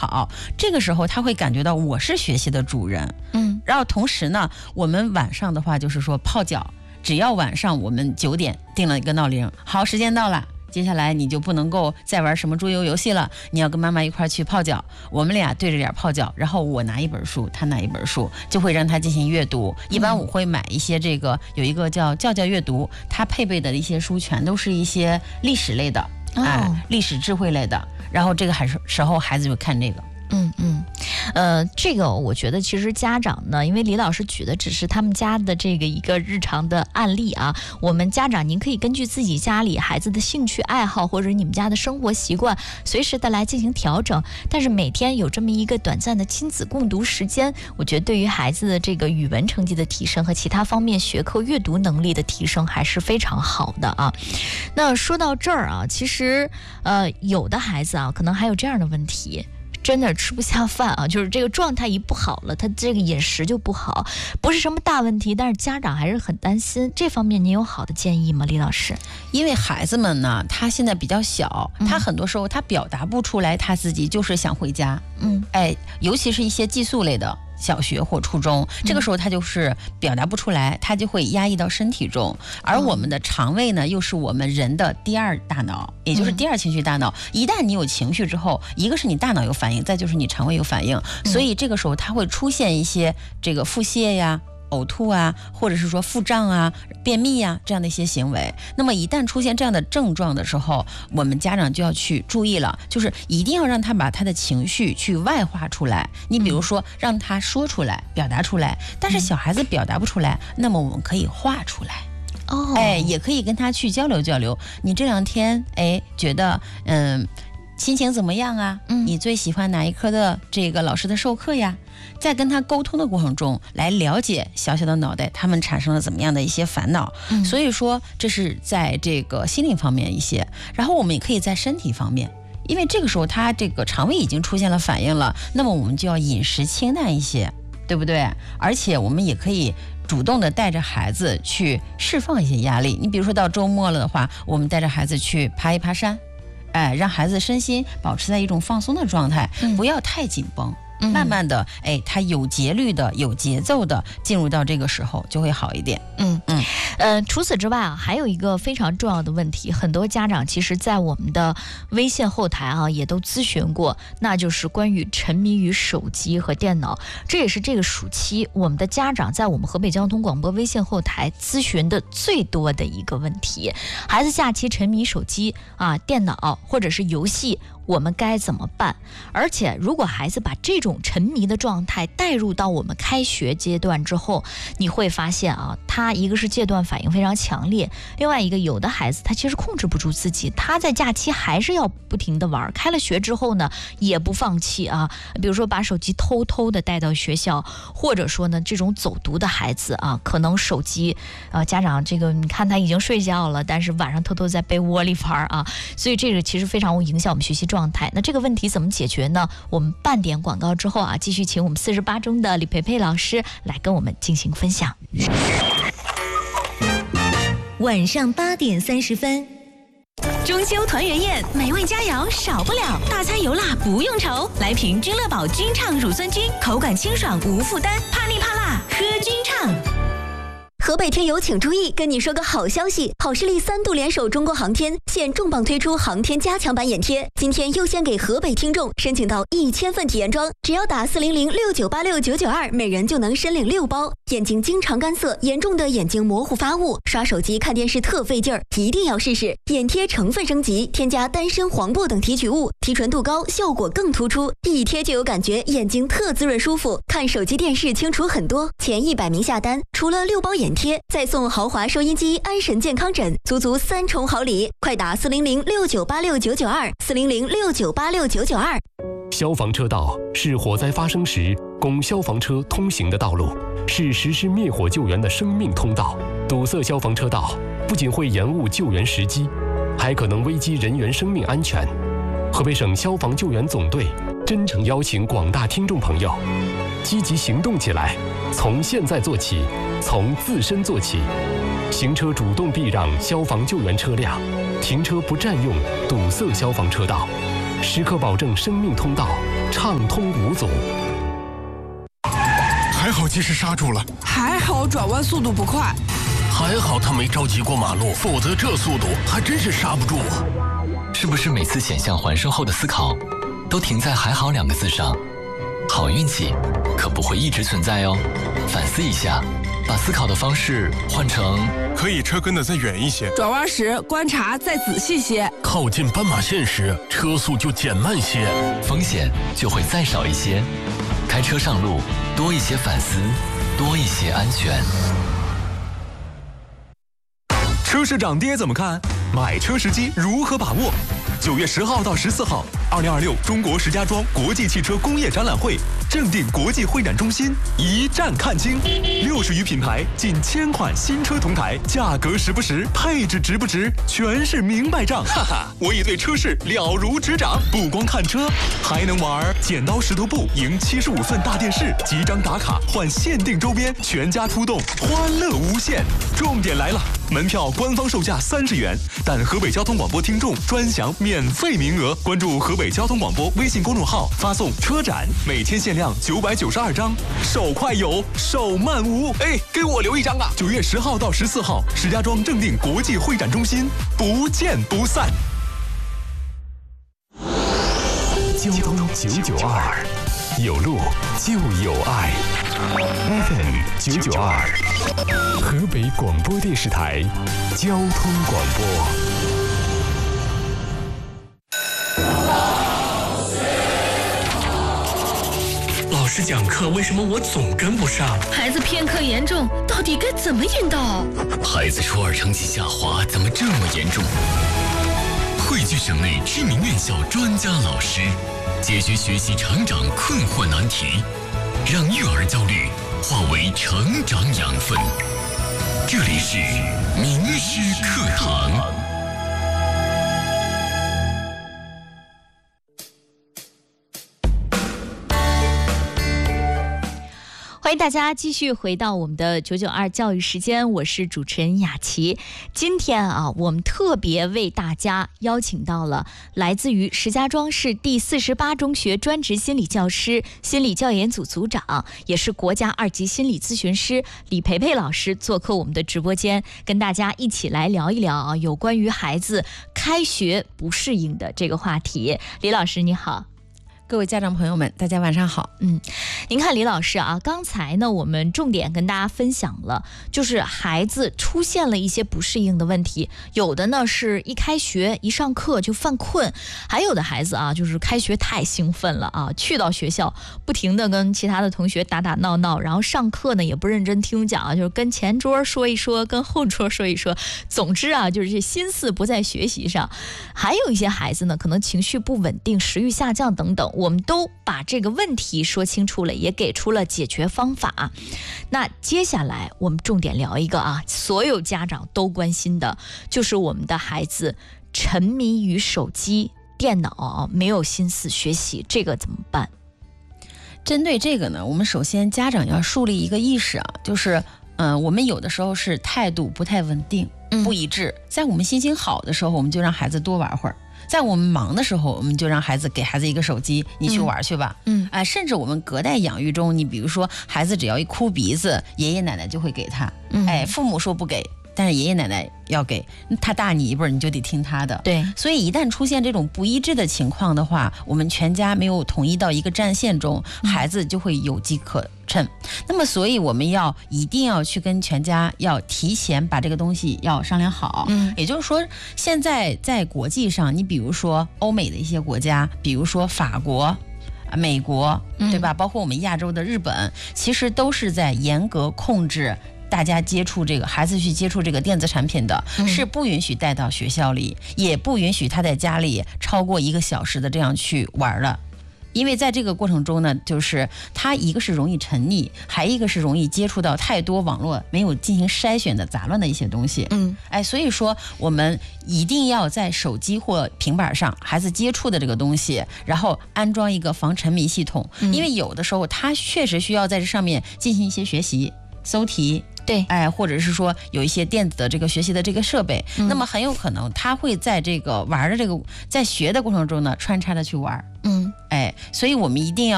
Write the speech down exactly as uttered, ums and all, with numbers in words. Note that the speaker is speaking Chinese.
好，这个时候他会感觉到我是学习的主人。嗯，然后同时呢，我们晚上的话就是说泡脚，只要晚上我们九点定了一个闹铃，好，时间到了。接下来你就不能够再玩什么桌游游戏了，你要跟妈妈一块去泡脚，我们俩对着脸泡脚，然后我拿一本书，他拿一本书，就会让他进行阅读。一般我会买一些这个，有一个叫教教阅读，它配备的一些书全都是一些历史类的，哎、哦，历史智慧类的，然后这个还是时候孩子就看这个。 嗯嗯，呃，这个我觉得其实家长呢，因为李老师举的只是他们家的这个一个日常的案例啊，我们家长您可以根据自己家里孩子的兴趣爱好或者你们家的生活习惯，随时的来进行调整。但是每天有这么一个短暂的亲子共读时间，我觉得对于孩子的这个语文成绩的提升和其他方面学科阅读能力的提升还是非常好的啊。那说到这儿啊，其实呃有的孩子啊，可能还有这样的问题。真的吃不下饭啊，就是这个状态一不好了，他这个饮食就不好，不是什么大问题，但是家长还是很担心。这方面您有好的建议吗，李老师？ 因为孩子们呢，他现在比较小，他很多时候他表达不出来他自己就是想回家。嗯，哎，尤其是一些寄宿类的。小学或初中，这个时候他就是表达不出来，他就会压抑到身体中，而我们的肠胃呢，又是我们人的第二大脑，也就是第二情绪大脑。一旦你有情绪之后，一个是你大脑有反应，再就是你肠胃有反应，所以这个时候它会出现一些这个腹泻呀、呕吐啊，或者是说腹胀啊、便秘啊这样的一些行为。那么一旦出现这样的症状的时候，我们家长就要去注意了，就是一定要让他把他的情绪去外化出来。你比如说让他说出来、表达出来，但是小孩子表达不出来，那么我们可以画出来。哦，哎，也可以跟他去交流交流。你这两天哎觉得嗯心情怎么样啊？嗯，你最喜欢哪一科的这个老师的授课呀？在跟他沟通的过程中，来了解小小的脑袋他们产生了怎么样的一些烦恼。嗯，所以说这是在这个心灵方面一些，然后我们也可以在身体方面，因为这个时候他这个肠胃已经出现了反应了，那么我们就要饮食清淡一些，对不对？而且我们也可以主动的带着孩子去释放一些压力。你比如说到周末了的话，我们带着孩子去爬一爬山，哎，让孩子身心保持在一种放松的状态，嗯，不要太紧绷。慢慢的，哎，他有节律的、有节奏的进入到这个时候就会好一点。嗯嗯， 呃，除此之外啊，还有一个非常重要的问题，很多家长其实在我们的微信后台啊也都咨询过，那就是关于沉迷于手机和电脑。这也是这个暑期我们的家长在我们河北交通广播微信后台咨询的最多的一个问题。孩子假期沉迷手机啊、电脑或者是游戏，我们该怎么办？而且如果孩子把这种沉迷的状态带入到我们开学阶段之后，你会发现啊，他一个是戒断反应非常强烈，另外一个有的孩子他其实控制不住自己，他在假期还是要不停的玩，开了学之后呢也不放弃啊，比如说把手机偷偷的带到学校，或者说呢这种走读的孩子啊，可能手机啊家长这个你看他已经睡觉了，但是晚上偷偷在被窝里玩啊，所以这个其实非常会影响我们学习状态。那这个问题怎么解决呢？我们半点广告之后啊，继续请我们四十八中的李培培老师来跟我们进行分享。 晚上八点三十分， 中秋团圆宴，美味佳肴少不了，大餐油辣不用愁，来瓶君乐宝君畅乳酸菌，口感清爽无负担，怕腻怕辣喝君畅。 河北听友请注意，跟你说个好消息，好视力三度联手中国航天，现重磅推出航天加强版眼贴，今天优先给河北听众申请到一千份体验装，只要打四零零六九八六九九二，每人就能申领六包。眼睛经常干涩，严重的眼睛模糊发雾，刷手机看电视特费劲儿，一定要试试。眼贴成分升级，添加丹参、黄柏等提取物，提纯度高，效果更突出，一贴就有感觉，眼睛特滋润舒服，看手机电视清楚很多。前一百名下单，除了六包眼贴，再送豪华收音机、安神健康枕，足足三重好礼！快打四零零六九八六九九二，四零零六九八六九九二。 消防车道是火灾发生时供消防车通行的道路，是实施灭火救援的生命通道。堵塞消防车道不仅会延误救援时机，还可能危及人员生命安全。河北省消防救援总队真诚邀请广大听众朋友积极行动起来，从现在做起，从自身做起。行车主动避让消防救援车辆，停车不占用堵塞消防车道，时刻保证生命通道畅通无阻。 还好及时刹住了， 还好转弯速度不快， 还好他没着急过马路，否则这速度还真是刹不住啊！ 是不是每次险象环生后的思考，都停在“还好”两个字上？好运气可不会一直存在哦，反思一下，把思考的方式换成可以车跟得再远一些， 转弯时观察再仔细些， 靠近斑马线时车速就减慢些， 风险就会再少一些。开车上路，多一些反思，多一些安全。 车市涨跌怎么看？买车时机如何把握？九月十号到十四号，二零二六中国石家庄国际汽车工业展览会正定国际会展中心一站看清，六十余品牌，近千款新车同台，价格实不实，配置值不值，全是明白账。哈哈，我已对车市了如指掌，不光看车，还能玩剪刀石头布，赢七十五份大电视，几张打卡换限定周边，全家出动，欢乐无限。重点来了，门票官方售价三十元，但河北交通广播听众专享免费名额。关注河北交通广播微信公众号，发送车展，每天限量九百九十二张，手快有，手慢无。哎，给我留一张啊！九月十号到十四号，石家庄正定国际会展中心，不见不散。 交通九九二，有路就有爱。F M 九九二，河北广播电视台交通广播。 老师讲课，为什么我总跟不上？ 孩子偏科严重，到底该怎么引导？ 孩子初二成绩下滑，怎么这么严重？汇聚省内知名院校专家老师，解决学习成长困惑难题，让育儿焦虑化为成长养分。这里是名师课堂。 欢迎大家继续回到我们的九九二教育时间，我是主持人雅琪。今天啊，我们特别为大家邀请到了来自于石家庄市第四十八中学专职心理教师、心理教研组组长，也是国家二级心理咨询师李培培老师做客我们的直播间，跟大家一起来聊一聊啊，有关于孩子开学不适应的这个话题。李老师你好。 各位家长朋友们，大家晚上好。 嗯，您看李老师啊，刚才呢我们重点跟大家分享了，就是孩子出现了一些不适应的问题，有的呢是一开学一上课就犯困，还有的孩子啊就是开学太兴奋了啊，去到学校不停的跟其他的同学打打闹闹，然后上课呢也不认真听讲啊，就是跟前桌说一说，跟后桌说一说，总之啊就是心思不在学习上。还有一些孩子呢可能情绪不稳定，食欲下降等等，我们都把这个问题说清楚了，也给出了解决方法。那接下来我们重点聊一个啊，所有家长都关心的，就是我们的孩子沉迷于手机、电脑，没有心思学习，这个怎么办？ 针对这个呢，我们首先家长要树立一个意识啊，就是嗯、呃，我们有的时候是态度不太稳定、不一致。在我们心情好的时候，我们就让孩子多玩会儿。在我们忙的时候，我们就让孩子给孩子一个手机，你去玩去吧。嗯，哎、呃，甚至我们隔代养育中，你比如说孩子只要一哭鼻子，爷爷奶奶就会给他。嗯，哎，父母说不给，但是爷爷奶奶要给，他大你一辈你就得听他的。 对， 所以一旦出现这种不一致的情况的话，我们全家没有统一到一个战线中，孩子就会有机可乘。那么，所以我们要一定要去跟全家要提前把这个东西要商量好。嗯，也就是说，现在在国际上，你比如说欧美的一些国家，比如说法国、美国，对吧？包括我们亚洲的日本，其实都是在严格控制大家接触这个孩子去接触这个电子产品的，嗯、是不允许带到学校里，也不允许他在家里超过一个小时的这样去玩了。因为在这个过程中呢，就是他一个是容易沉溺，还一个是容易接触到太多网络没有进行筛选的杂乱的一些东西。嗯，哎，所以说我们一定要在手机或平板上孩子接触的这个东西，然后安装一个防沉迷系统，嗯、因为有的时候他确实需要在这上面进行一些学习、搜题。 对， 哎，或者是说有一些电子的这个学习的这个设备， 嗯、 那么很有可能他会在这个玩的这个在学的过程中呢，穿插着去玩。 嗯， 哎，所以我们一定要